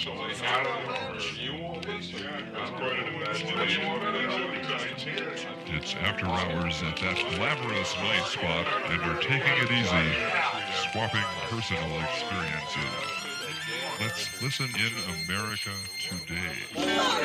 It's after hours at that glamorous night spot, and you're taking it easy, swapping personal experiences. Let's listen in America today.